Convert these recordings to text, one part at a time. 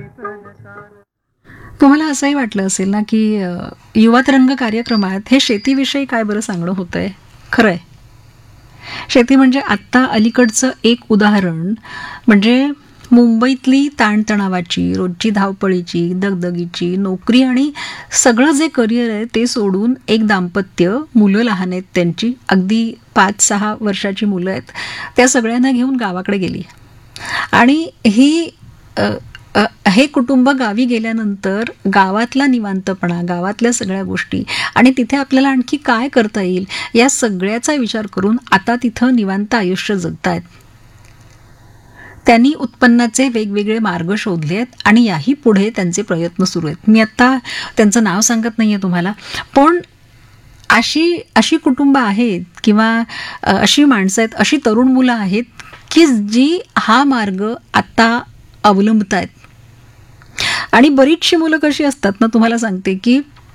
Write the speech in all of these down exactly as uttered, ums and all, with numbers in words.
तुम्हाला असंही वाटलं असेल ना की अ, युवा तरंग कार्यक्रमात हे शेतीविषयी काय बरं सांगणं होतंय. खरंय, शेती म्हणजे आत्ता अलीकडचं एक उदाहरण. म्हणजे मुंबईतली ताणतणावाची, रोजची धावपळीची, दगदगीची नोकरी आणि सगळं जे करिअर आहे ते सोडून एक दाम्पत्य, मुलं लहान आहेत त्यांची, अगदी पाच सहा वर्षाची मुलं आहेत, त्या सगळ्यांना घेऊन गावाकडे गेली. आणि ही अ, अ, हे कुटुंब गावी गेल्यानंतर गावातला निवांतपणा, गावातल्या सगळ्या गोष्टी आणि तिथे आपल्याला आणखी काय करता येईल या सगळ्याचा विचार करून आता तिथं निवांत आयुष्य जगतायत. त्यांनी उत्पन्नाचे वेगवेगळे मार्ग शोधले आहेत आणि याही पुढे त्यांचे प्रयत्न सुरू आहेत. मी आत्ता त्यांचं नाव सांगत नाहीये तुम्हाला, पण अशी अशी कुटुंब आहेत किंवा अ, अशी माणसं आहेत, अशी तरुण मुलं आहेत की जी हा मार्ग आता अवलंबत आहेत. आणि बरीचशी मुलं कशी असतात ना, तुम्हाला सांगते की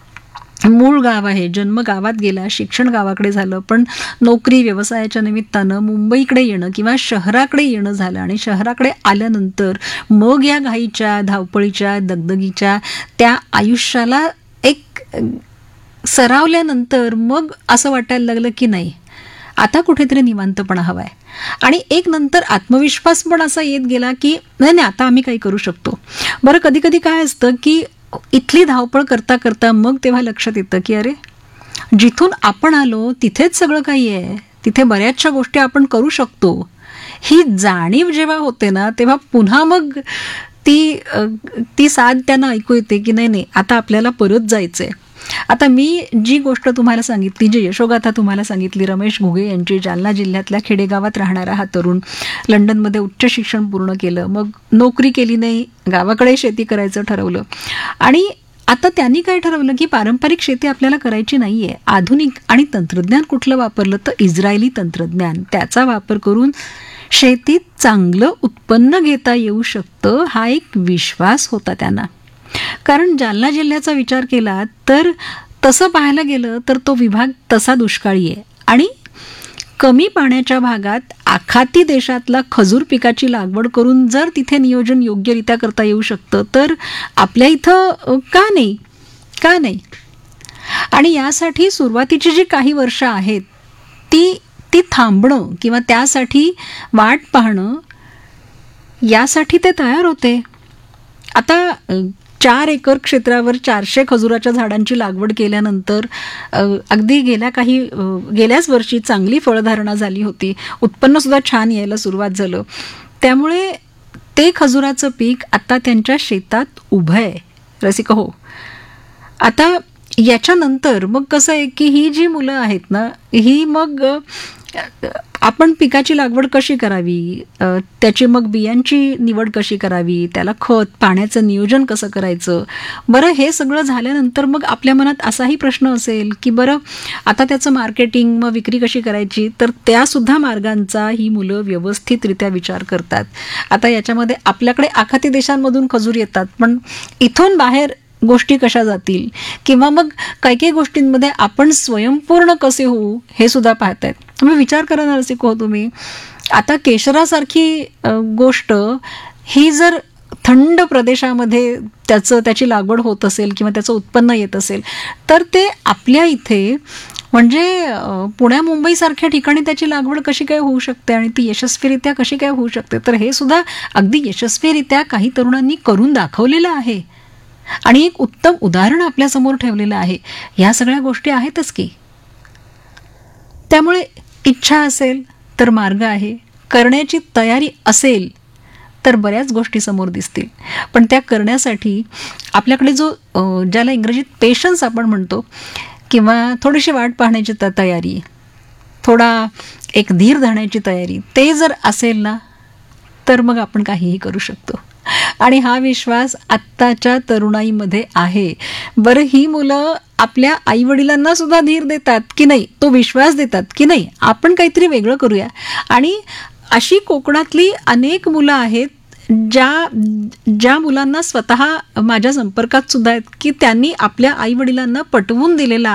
मूळ गाव आहे, जन्म गावात गेला, शिक्षण गावाकडे झालं, पण नोकरी व्यवसायाच्या निमित्तानं मुंबईकडे येणं किंवा शहराकडे येणं झालं आणि शहराकडे आल्यानंतर मग या घाईच्या, धावपळीच्या, दगदगीच्या त्या आयुष्याला एक अ, सरावल्यानंतर मग असं वाटायला लागलं की नाही, आता कुठेतरी निवांतपणा हवाय. आणि एक नंतर आत्मविश्वास पण असा येत गेला की नाही नाही आता आम्ही काही करू शकतो. बरं, कधी कधी काय असतं की इथली धावपळ करता करता मग तेव्हा लक्षात येतं की अरे, जिथून आपण आलो तिथेच सगळं काही आहे, तिथे बऱ्याचशा गोष्टी आपण करू शकतो. ही जाणीव जेव्हा होते ना, तेव्हा पुन्हा मग ती अ, ती साथ त्यांना ऐकू येते की नाही नाही आता आपल्याला परत जायचंय. आता मी जी गोष्ट तुम्हाला सांगितली, जी यशोगाथा तुम्हाला सांगितली, रमेश घुगे यांची, जालना जिल्ह्यातल्या खेडेगावात राहणारा हा तरुण, लंडनमध्ये उच्च शिक्षण पूर्ण केलं, मग नोकरी केली नाही, गावाकडे शेती करायचं ठरवलं. आणि आता त्यांनी काय ठरवलं की पारंपरिक शेती आपल्याला करायची नाहीये, आधुनिक आणि तंत्रज्ञान कुठलं वापरलं तर इस्रायली तंत्रज्ञान, त्याचा वापर करून शेतीत चांगलं उत्पन्न घेता येऊ शकतं, हा एक विश्वास होता त्यांना. कारण जालना जिल्ह्याचा विचार केला तर तसं पाहायला गेलं तर तो विभाग तसा दुष्काळी आहे आणि कमी पाण्याच्या भागात आखाती देशातला खजूर पिकाची लागवड करून जर तिथे नियोजन योग्यरित्या करता येऊ शकतं तर आपल्या इथं अ, का नाही का नाही आणि यासाठी सुरुवातीची जी काही वर्ष आहेत ती ती थांबणं किंवा त्यासाठी वाट पाहणं, यासाठी ते तयार होते. आता अ, चार एकर क्षेत्रावर चारशे खजुराच्या झाडांची लागवड केल्यानंतर अ, अगदी गेल्या काही अ, गेल्याच वर्षी चांगली फळधारणा झाली होती, उत्पन्नसुद्धा छान यायला सुरुवात झालं. त्यामुळे ते खजुराचं पीक आता त्यांच्या शेतात उभं आहे. रसिक हो, आता याच्यानंतर मग कसं आहे की ही जी मुलं आहेत ना, ही मग अ, आपण पिकाची लागवड कशी करावी, अ, त्याची मग बियांची निवड कशी करावी, त्याला खत पाण्याचं नियोजन कसं करायचं. बरं, हे सगळं झाल्यानंतर मग आपल्या मनात असाही प्रश्न असेल की बरं आता त्याचं मार्केटिंग, मग विक्री कशी करायची, तर त्यासुद्धा मार्गांचा ही मुलं व्यवस्थितरित्या विचार करतात. आता याच्यामध्ये आपल्याकडे आखाती देशांमधून खजूर येतात, पण इथून बाहेर गोष्टी कशा जातील किंवा मग काही काही गोष्टींमध्ये आपण स्वयंपूर्ण कसे होऊ हे सुद्धा पाहतायत. तुम्ही विचार करा ना रसिक हो, तुम्ही आता केशरासारखी अ, गोष्ट ही जर थंड प्रदेशामध्ये त्याचं त्याची लागवड होत असेल किंवा त्याचं उत्पन्न येत असेल तर ते आपल्या इथे म्हणजे अ, पुण्या मुंबईसारख्या ठिकाणी त्याची लागवड कशी काय होऊ शकते आणि ती यशस्वीरित्या कशी काय होऊ शकते. तर हे सुद्धा अगदी यशस्वीरित्या काही तरुणांनी करून दाखवलेलं आहे आणि एक उत्तम उदाहरण आपल्यासमोर ठेवलेलं आहे. ह्या सगळ्या गोष्टी आहेतच की. त्यामुळे इच्छा असेल तर मार्ग आहे, करण्याची तयारी असेल तर बऱ्याच गोष्टी समोर दिसतील. पण त्या करण्यासाठी आपल्याकडे जो अ, ज्याला इंग्रजीत पेशन्स आपण म्हणतो किंवा थोडीशी वाट पाहण्याची त तयारी, थोडा एक धीर धरण्याची तयारी, ते जर असेल ना तर मग आपण काहीही करू शकतो. आणि हा विश्वास आत्ताच्या तरुणाईमध्ये आहे. बरं, ही मुलं आपल्या आईवडिलांना सुद्धा धीर देतात की नाही, तो विश्वास देतात की नाही आपण काहीतरी वेगळं करूया. आणि अशी कोकणातली अनेक मुलं आहेत ज्या ज्या मुलांना स्वतः माझ्या संपर्कात सुद्धा आहेत की त्यांनी आपल्या आईवडिलांना पटवून दिलेलं